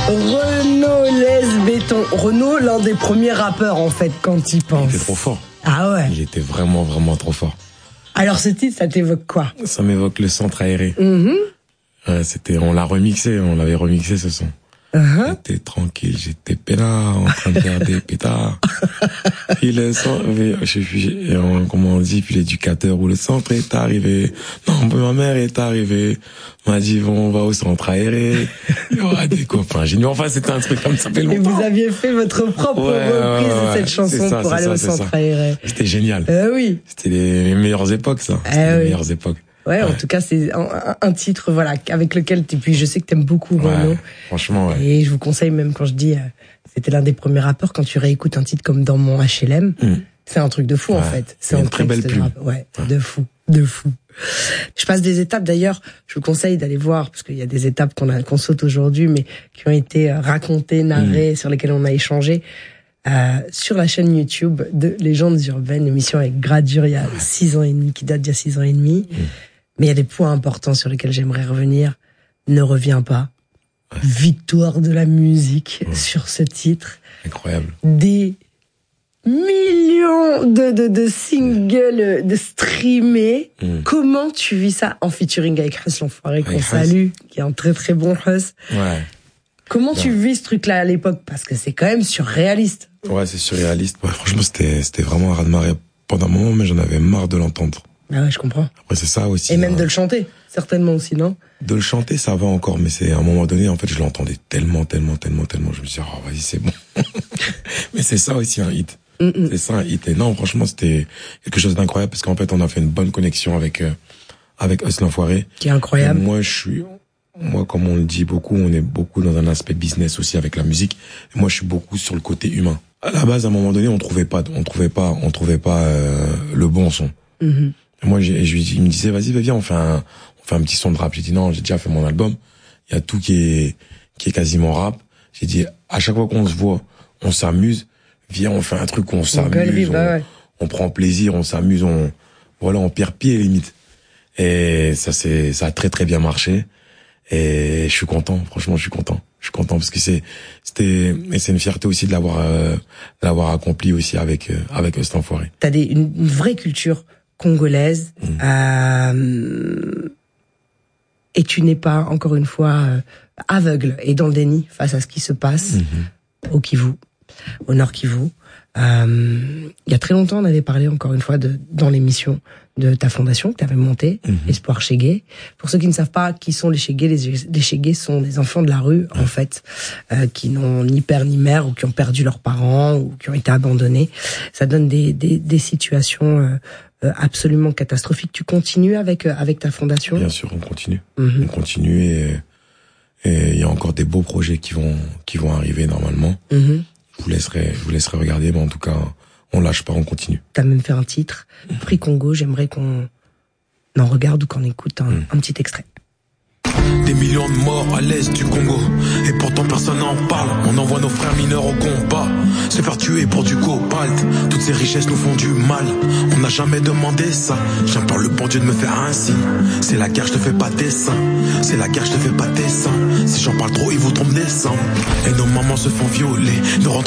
Renaud Lesbéton. Renaud, l'un des premiers rappeurs en fait quand il pense. Il était trop fort. Ah ouais. Il était vraiment, vraiment trop fort. Alors ce titre, ça t'évoque quoi? Ça m'évoque le centre aéré. On l'avait remixé ce son. J'étais tranquille, j'étais peinard, en train de faire des pétards. Puis le centre, comment on dit, puis l'éducateur ou le centre est arrivé. Non, ma mère est arrivée. M'a dit, on va au centre aéré. Il y aura des copains géniaux. Enfin, c'était un truc comme ça fait longtemps. Et vous aviez fait votre propre reprise de cette chanson pour aller au centre aéré. C'était génial. Oui. C'était les meilleures époques, ça. C'était les meilleures époques. Ouais, en tout cas, c'est un titre, voilà, avec lequel puis je sais que t'aimes beaucoup, Renaud. Franchement, ouais. Et je vous conseille, même quand je dis, c'était l'un des premiers rappeurs, quand tu réécoutes un titre comme Dans mon HLM, c'est un truc de fou, en fait. C'est une très belle plume. De fou. Je passe des étapes, d'ailleurs, je vous conseille d'aller voir, parce qu'il y a des étapes qu'on saute aujourd'hui, mais qui ont été racontées, narrées, sur lesquelles on a échangé. Sur la chaîne YouTube de Légendes Urbaines, émission avec Gradure il y a 6 ans et demi, qui date d'il y a 6 ans et demi. Mais il y a des points importants sur lesquels j'aimerais revenir. Ne reviens pas. Victoire de la musique sur ce titre. Incroyable. Des millions de singles de streamés. Comment tu vis ça en featuring avec Huss l'Enfoiré, qu'on salue, qui est un très très bon Huss. Ouais. Comment tu vis ce truc-là à l'époque? Parce que c'est quand même surréaliste. Ouais, c'est surréaliste. Ouais, franchement, c'était vraiment un raz-de-marée pendant un moment, mais j'en avais marre de l'entendre. Ah ouais, je comprends. Après, c'est ça aussi. Et même de le chanter, certainement aussi, non? De le chanter, ça va encore, mais c'est à un moment donné, en fait, je l'entendais tellement. Je me suis dit, oh, vas-y, c'est bon. Mais c'est ça aussi un hit. C'est ça un hit. Et non, franchement, c'était quelque chose d'incroyable parce qu'en fait, on a fait une bonne connexion avec Huss l'Enfoiré. Qui est incroyable. Et moi, comme on le dit beaucoup, on est beaucoup dans un aspect business aussi avec la musique. Et moi, je suis beaucoup sur le côté humain. À la base, à un moment donné, on trouvait pas le bon son. Et moi, il me disait, vas-y, viens, on fait un petit son de rap. J'ai dit non, j'ai déjà fait mon album. Il y a tout qui est quasiment rap. J'ai dit, à chaque fois qu'on se voit, on s'amuse. Viens, on fait un truc où on s'amuse, on prend plaisir, on s'amuse, on perd pied limite. Et ça a très très bien marché. Et je suis content, franchement, je suis content parce que c'est une fierté aussi de l'avoir accompli aussi avec Huss l'Enfoiré. T'as une vraie culture congolaise, et tu n'es pas, encore une fois, aveugle et dans le déni face à ce qui se passe au Kivu, au Nord Kivu. Il y a très longtemps, on avait parlé encore une fois dans l'émission de ta fondation que tu avais montée, Espoir Chégué. Pour ceux qui ne savent pas qui sont les Chégués, les Chégués sont des enfants de la rue, en fait, qui n'ont ni père ni mère, ou qui ont perdu leurs parents, ou qui ont été abandonnés. Ça donne des situations absolument catastrophiques. Tu continues avec ta fondation? Bien sûr, on continue. On continue et il y a encore des beaux projets qui vont arriver normalement. Je vous laisserai regarder, mais en tout cas, on lâche pas, on continue. T'as même fait un titre, Prix Congo. J'aimerais qu'on en regarde ou qu'on écoute un petit extrait. Des millions de morts à l'est du Congo, et pourtant personne n'en parle. On envoie nos frères mineurs au combat, se faire tuer pour du cobalt. Toutes ces richesses nous font du mal, on n'a jamais demandé ça. J'implore le bon Dieu de me faire un signe. C'est la guerre, je te fais pas dessin. C'est la guerre, je te fais pas dessin. Si j'en parle trop, ils voudront me descendre. Et nos mamans se font violer,